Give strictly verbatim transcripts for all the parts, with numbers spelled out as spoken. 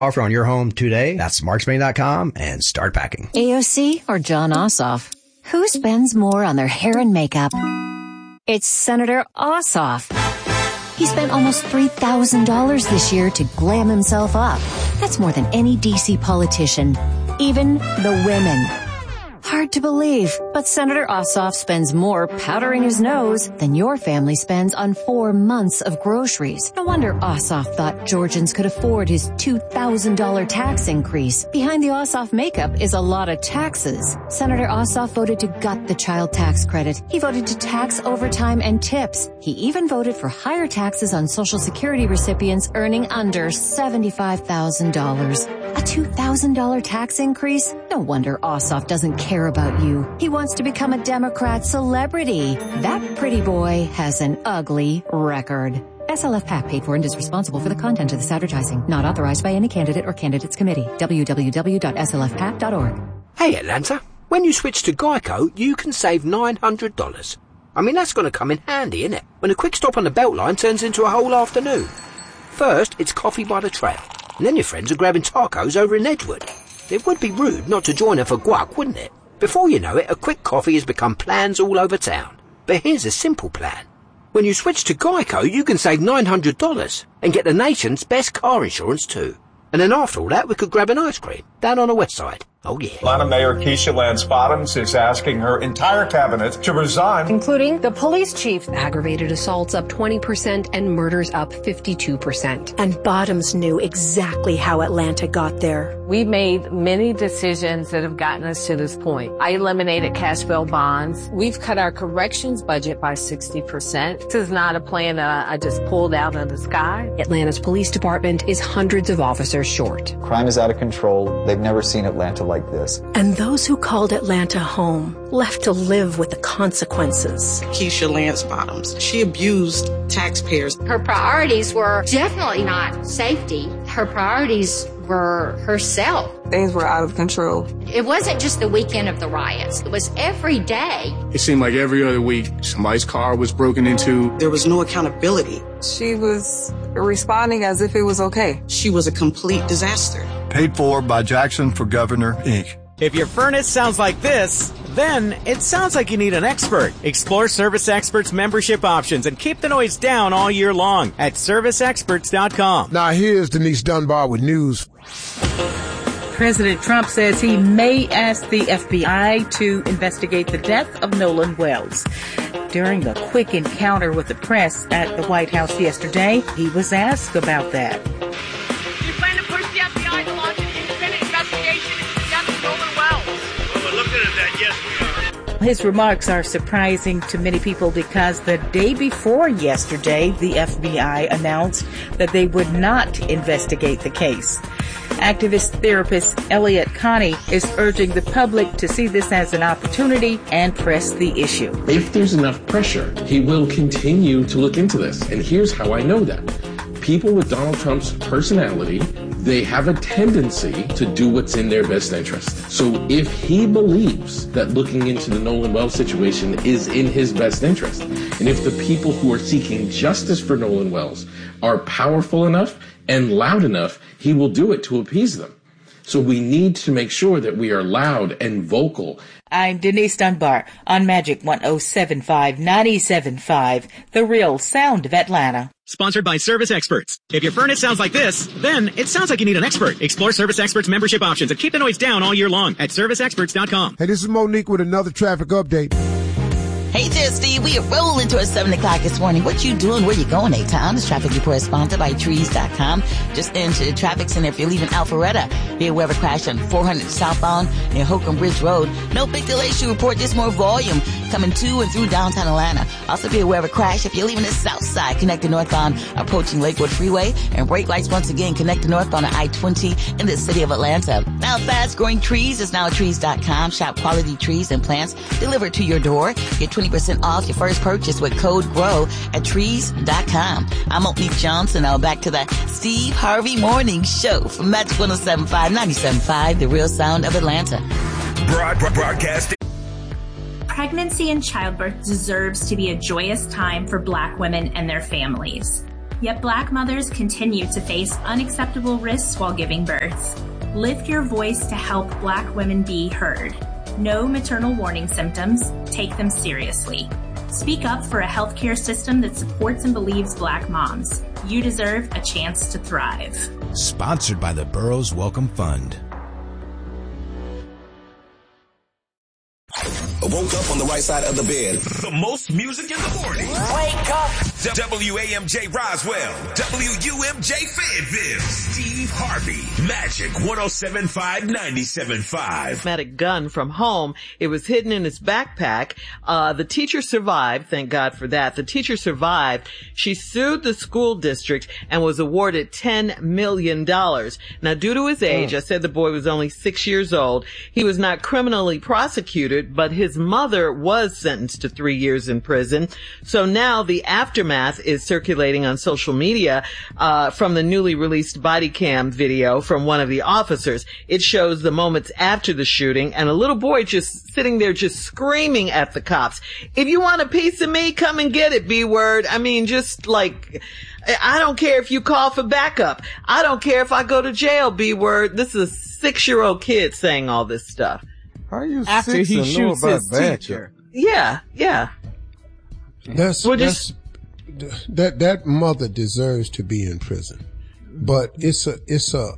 Offer on your home today. That's marks painting dot com and start packing. A O C or John Ossoff? Who spends more on their hair and makeup? It's Senator Ossoff. He spent almost three thousand dollars this year to glam himself up. That's more than any D C politician, even the women. Hard to believe, but Senator Ossoff spends more powdering his nose than your family spends on four months of groceries. No wonder Ossoff thought Georgians could afford his two thousand dollars tax increase. Behind the Ossoff makeup is a lot of taxes. Senator Ossoff voted to gut the child tax credit. He voted to tax overtime and tips. He even voted for higher taxes on Social Security recipients earning under seventy-five thousand dollars. A two thousand dollars tax increase? No wonder Ossoff doesn't care about you. He wants to become a Democrat celebrity. That pretty boy has an ugly record. S L F PAC paid for and is responsible for the content of this advertising. Not authorized by any candidate or candidates committee. w w w dot s l f pac dot org. Hey Atlanta, when you switch to Geico, you can save nine hundred dollars. I mean, that's going to come in handy, innit? When a quick stop on the Beltline turns into a whole afternoon. First, it's coffee by the trail. And then your friends are grabbing tacos over in Edgewood. It would be rude not to join her for guac, wouldn't it? Before you know it, a quick coffee has become plans all over town. But here's a simple plan. When you switch to Geico, you can save nine hundred dollars and get the nation's best car insurance too. And then after all that, we could grab an ice cream down on the west side. Oh, yeah. Atlanta Mayor Keisha Lance Bottoms is asking her entire cabinet to resign. Including the police chief. Aggravated assaults up twenty percent and murders up fifty-two percent. And Bottoms knew exactly how Atlanta got there. We made many decisions that have gotten us to this point. I eliminated cash bail bonds. We've cut our corrections budget by sixty percent. This is not a plan that I just pulled out of the sky. Atlanta's police department is hundreds of officers short. Crime is out of control. They've never seen Atlanta like this. And those who called Atlanta home left to live with the consequences. Keisha Lance Bottoms, she abused taxpayers. Her priorities were definitely not safety. Her priorities were herself. Things were out of control. It wasn't just the weekend of the riots. It was every day. It seemed like every other week somebody's car was broken into. There was no accountability. She was responding as if it was okay. She was a complete disaster. Paid for by Jackson for Governor, Incorporated. If your furnace sounds like this, then it sounds like you need an expert. Explore Service Experts membership options and keep the noise down all year long at service experts dot com. Now here's Denise Dunbar with news. President Trump says he may ask the F B I to investigate the death of Nolan Wells. During a quick encounter with the press at the White House yesterday, he was asked about that. Do you plan to push the F B I to launch an independent investigation into the death of Nolan Wells? Well, we're looking at that, yes we are. His remarks are surprising to many people because the day before yesterday, the F B I announced that they would not investigate the case. Activist therapist Elliot Connie is urging the public to see this as an opportunity and press the issue. If there's enough pressure, he will continue to look into this. And here's how I know that. People with Donald Trump's personality, they have a tendency to do what's in their best interest. So if he believes that looking into the Nolan Wells situation is in his best interest, and if the people who are seeking justice for Nolan Wells are powerful enough and loud enough, he will do it to appease them. So we need to make sure that we are loud and vocal. I'm Denise Dunbar on Magic one oh seven point five, ninety-seven point five, the real sound of Atlanta. Sponsored by Service Experts. If your furnace sounds like this, then it sounds like you need an expert. Explore Service Experts membership options and keep the noise down all year long at service experts dot com. Hey, this is Monique with another traffic update. Hey there, Steve. We are rolling towards seven o'clock this morning. What you doing? Where you going, A-Town? This traffic report is sponsored by trees dot com. Just into the traffic center if you're leaving Alpharetta. Be aware of a crash on four hundred southbound near Holcomb Bridge Road. No big delay issue report, just more volume coming to and through downtown Atlanta. Also be aware of a crash if you're leaving the south side, connecting northbound, approaching Lakewood Freeway. And brake lights once again connecting northbound on I twenty in the city of Atlanta. Now fast growing trees is now trees dot com. Shop quality trees and plants delivered to your door. Get twenty percent off your first purchase with code GROW at trees dot com. I'm Monique Johnson. Now back to the Steve Harvey Morning Show from Magic one oh seven point five, ninety-seven point five, the real sound of Atlanta. Broad, broadcasting. Pregnancy and childbirth deserves to be a joyous time for Black women and their families. Yet Black mothers continue to face unacceptable risks while giving birth. Lift your voice to help Black women be heard. Know maternal warning symptoms. Take them seriously. Speak up for a healthcare system that supports and believes Black moms. You deserve a chance to thrive. Sponsored by the Burroughs Welcome Fund. I woke up on the right side of the bed. The most music in the morning. Wake up. W A M J Roswell. W U M J Fayetteville. Steve Harvey. Magic one oh seven point five, ninety-seven point five. Automatic gun from home. It was hidden in his backpack. Uh, the teacher survived. Thank God for that. The teacher survived. She sued the school district and was awarded ten million dollars. Now, due to his age, oh. I said the boy was only six years old. He was not criminally prosecuted, but his mother was sentenced to three years in prison. So now the aftermath is circulating on social media uh from the newly released body cam video from one of the officers. It shows the moments after the shooting and a little boy just sitting there just screaming at the cops. If you want a piece of me, come and get it, B-word. I mean, just like, I don't care if you call for backup. I don't care if I go to jail, B-word. This is a six-year-old kid saying all this stuff. How are you After six he and know shoots about his backup? teacher. Yeah, yeah. That's, Well, that's that that mother deserves to be in prison, but it's a it's a.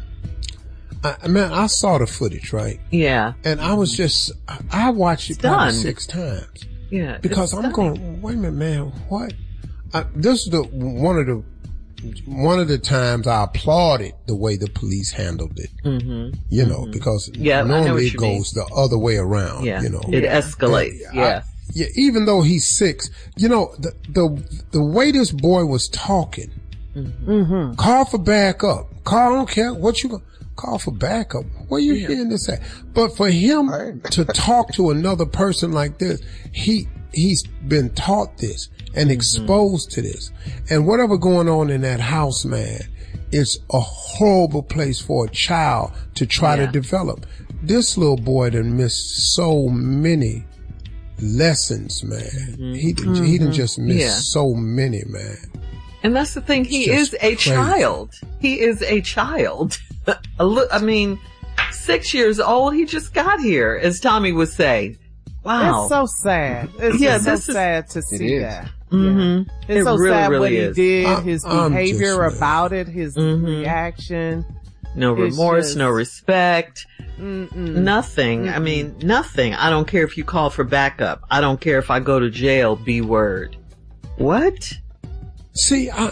I, man, I saw the footage, right? Yeah. And I was just I, I watched it probably six times. Yeah. Because I'm going, wait a minute, man, what? I, this is the one of the one of the times I applauded the way the police handled it. Mm-hmm. You know, mm-hmm. because yeah, normally it goes mean. the other way around. Yeah. You know, it escalates. And, yeah. I, yeah. Even though he's six, you know, the the the way this boy was talking, mm-hmm. call for backup. Call, I don't care what you call for backup. Where you yeah. hearing this at? But for him to talk to another person like this, he he's been taught this and exposed mm-hmm. to this. And whatever going on in that house, man, it's a horrible place for a child to try yeah. to develop. This little boy done missed so many lessons, man. Mm-hmm. He mm-hmm. he done just missed yeah. so many, man. And that's the thing. He is a crazy. child. He is a child. I mean, six years old. He just got here, as Tommy would say. Wow. It's so sad. It's yeah, so this sad is, to see that. Mm-hmm. Yeah. It's it so really, sad really what he is. did, I, his I'm behavior just, about it, his mm-hmm. reaction. No remorse, just, no respect, mm-mm. nothing. Mm-mm. I mean, nothing. I don't care if you call for backup. I don't care if I go to jail, B word. What? See, I,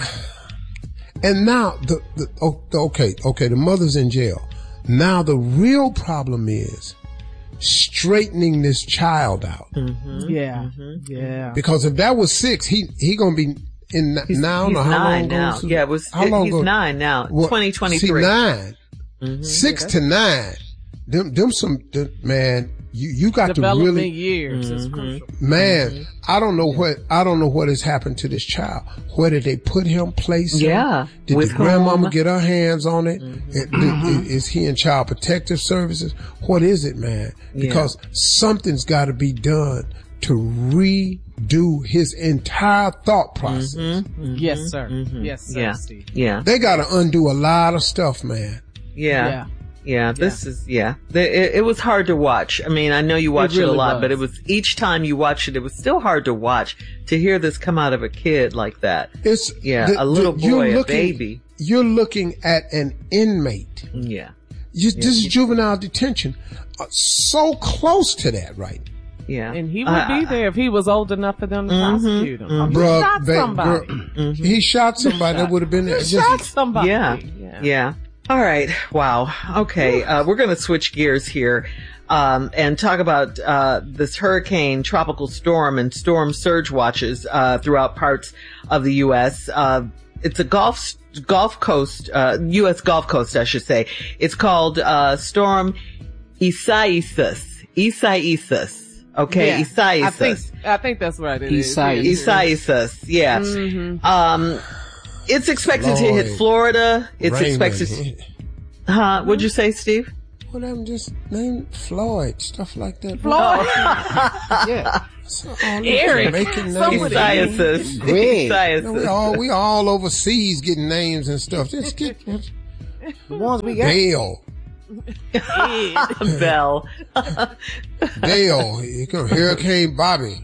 and now the, the, okay, okay, the mother's in jail. Now the real problem is straightening this child out. Mm-hmm. Yeah. Mm-hmm. Yeah. Because if that was six, he, he gonna be in he's, now, he's no, how nine long now. ago? Yeah, it was, how it, long he's ago? nine now. Well, twenty twenty-three. See, nine. Mm-hmm. Six yeah, to nine. Them, them some, them, man, you, you got to really, years mm-hmm. is crucial. Man, mm-hmm. I don't know what, I don't know what has happened to this child. Where did they put him, place him? Yeah. Did With the grandmama whom? get her hands on it? Mm-hmm. It- it- Is he in child protective services? What is it, man? Because yeah. something's got to be done to redo his entire thought process. Mm-hmm. Mm-hmm. Yes, sir. Mm-hmm. Yes, sir. Yeah. Steve. Yeah. They got to undo a lot of stuff, man. Yeah. Yeah. Yeah, this yeah. is, yeah. It, it was hard to watch. I mean, I know you watch it, really it a lot, was. But it was, each time you watch it, it was still hard to watch to hear this come out of a kid like that. It's, yeah, the, a little the, boy, looking, a baby. You're looking at an inmate. Yeah. You, yeah. This is juvenile detention. Uh, so close to that, right? Yeah. And he would uh, be there if he was old enough for them to mm-hmm, prosecute him. Mm-hmm. He Bruh, shot ba- somebody. bruh, mm-hmm. He shot somebody that would have been there. He Just, shot somebody. Yeah. Yeah. Yeah. All right. Wow. Okay. Uh, we're going to switch gears here, um, and talk about, uh, this hurricane, tropical storm and storm surge watches, uh, throughout parts of the U S. Uh, it's a Gulf, Gulf Coast, uh, U S Gulf Coast, I should say. It's called, uh, Storm Isaias. Isaias. Okay. Yeah. Isaias. I think, I think that's right. It Isaias. is. Isaias. Yeah. Mm-hmm. Um, It's expected Floyd. to hit Florida. It's Raymond. expected to, huh? What'd you say, Steve? Well, I'm just name Floyd, stuff like that. Floyd. Yeah. So, Eric, making names. Sciences. You know, we all we all overseas getting names and stuff. Just get the ones we got. Bell. Bell. Dale. Here come Hurricane Bobby.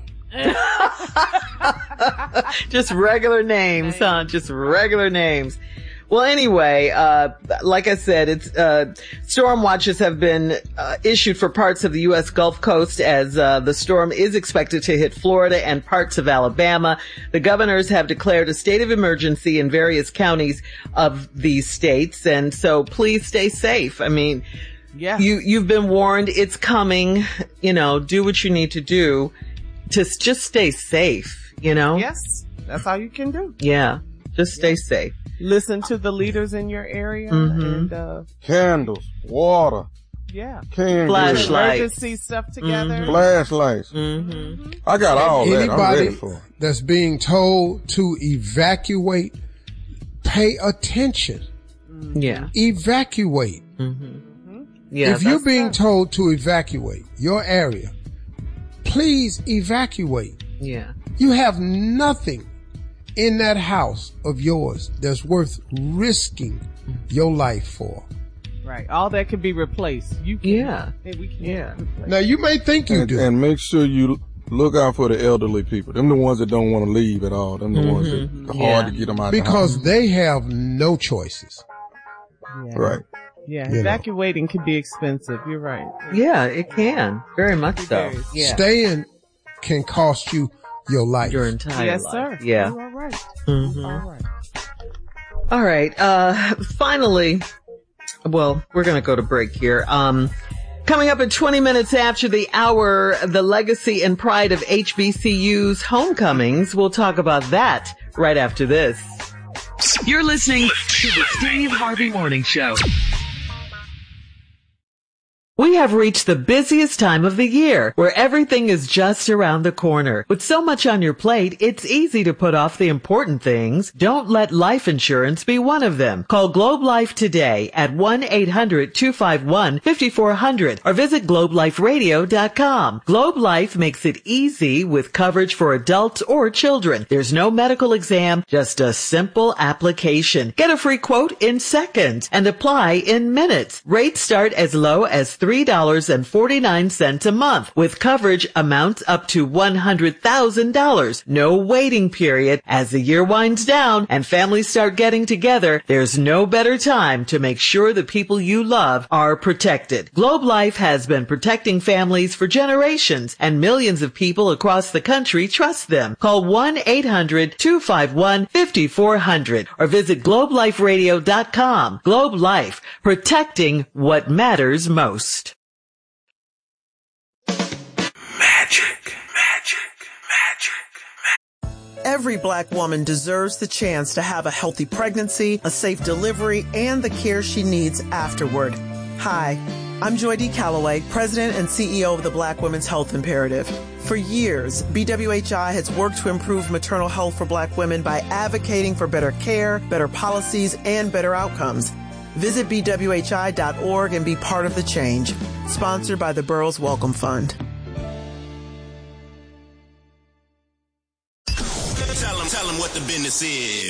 Just regular names, huh? Just regular names. Well, anyway, uh, like I said, it's, uh, storm watches have been, uh, issued for parts of the U S Gulf Coast as, uh, the storm is expected to hit Florida and parts of Alabama. The governors have declared a state of emergency in various counties of these states. And so please stay safe. I mean, yeah. you, you've been warned. It's coming. You know, do what you need to do to just stay safe, you know? Yes. That's all you can do. Yeah. Just stay yeah. safe. Listen to the leaders in your area mm-hmm. and, uh, candles, water. Yeah. Canned flashlights. Emergency stuff together. Mm-hmm. Flashlights. Mm-hmm. I got all Anybody that. I'm ready for it. That's being told to evacuate, pay attention. Yeah. Evacuate. Mm-hmm. Yeah. If you're being told to evacuate your area, please evacuate. Yeah. You have nothing in that house of yours that's worth risking your life for. Right. All that can be replaced. You can. Yeah. Hey, we can yeah. replace. Now you may think you and, do. And make sure you look out for the elderly people. Them the ones that don't want to leave at all. Them the mm-hmm. ones that are yeah. hard to get them out because of the house. They have no choices. Yeah. Right. Yeah. You Evacuating know. Can be expensive. You're right. Yeah, it can. Very much so. Yeah. Staying can cost you your life. Your entire yes, life. Sir. Yeah. You are right. Mm-hmm. You are right. All right. Uh, finally, well, we're going to go to break here. Um, coming up in twenty minutes after the hour, the legacy and pride of H B C U's homecomings. We'll talk about that right after this. You're listening to the Steve Harvey Morning Show. We have reached the busiest time of the year, where everything is just around the corner. With so much on your plate, it's easy to put off the important things. Don't let life insurance be one of them. Call Globe Life today at one eight hundred two five one five four zero zero or visit globe life radio dot com. Globe Life makes it easy with coverage for adults or children. There's no medical exam, just a simple application. Get a free quote in seconds and apply in minutes. Rates start as low as three dollars and forty-nine cents a month, with coverage amounts up to one hundred thousand dollars. No waiting period. As the year winds down and families start getting together, there's no better time to make sure the people you love are protected. Globe Life has been protecting families for generations, and millions of people across the country trust them. Call one eight hundred two five one five four zero zero or visit globe life radio dot com. Globe Life, protecting what matters most. Magic, magic, magic. Every Black woman deserves the chance to have a healthy pregnancy, a safe delivery, and the care she needs afterward. Hi, I'm Joy D. Calloway, President and C E O of the Black Women's Health Imperative. For years, B W H I has worked to improve maternal health for Black women by advocating for better care, better policies, and better outcomes. Visit B W H I dot org and be part of the change. Sponsored by the Burroughs Welcome Fund. Tell them, tell them what the business is.